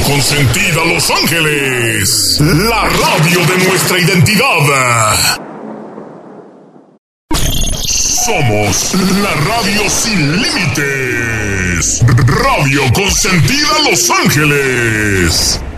Consentida Los Ángeles, la radio de nuestra identidad. Somos la radio sin límites. Radio Consentida Los Ángeles.